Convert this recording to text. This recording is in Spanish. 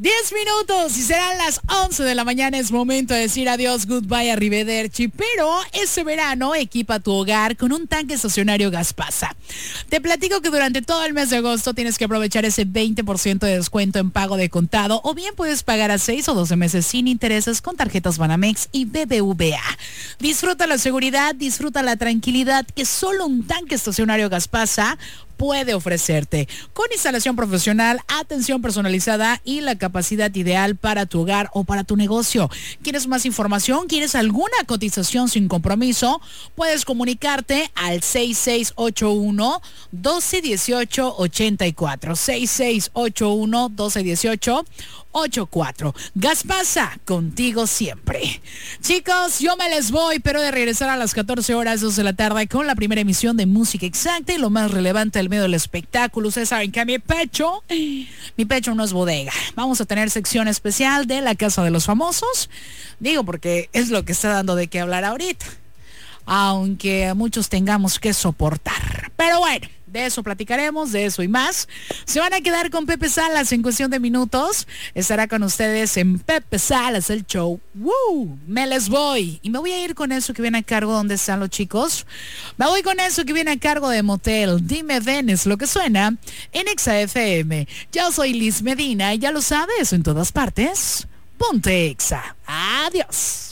10 minutos y serán las 11 de la mañana. Es momento de decir adiós, goodbye, arrivederci. Pero este verano equipa tu hogar con un tanque estacionario Gaspasa. Te platico que durante todo el mes de agosto tienes que aprovechar ese 20% de descuento en pago de contado, o bien puedes pagar a 6 o 12 meses sin intereses con tarjetas Banamex y BBVA. Disfruta la seguridad, disfruta la tranquilidad que solo un tanque estacionario Gaspasa puede ofrecerte, con instalación profesional, atención personalizada y la capacidad ideal para tu hogar o para tu negocio. ¿Quieres más información? ¿Quieres alguna cotización sin compromiso? Puedes comunicarte al 6681-1218-84. 6681-1218-84. Gaspasa, contigo siempre. Chicos, yo me les voy, pero de regresar a las 14 horas 2 de la tarde con la primera emisión de Música Exacta y lo más relevante del medio del espectáculo. Ustedes saben que mi pecho no es bodega. Vamos a tener sección especial de la Casa de los Famosos. Digo porque es lo que está dando de qué hablar ahorita, aunque muchos tengamos que soportar. Pero bueno, de eso platicaremos, de eso y más. Se van a quedar con Pepe Salas en cuestión de minutos. Estará con ustedes en Pepe Salas, el show. ¡Woo! Me les voy. Y me voy a ir con eso que viene a cargo. ¿Dónde están los chicos? Me voy con eso que viene a cargo de Motel. Dime ven, es lo que suena en Exa FM. Yo soy Liz Medina y ya lo sabes, en todas partes, ponte Exa. Adiós.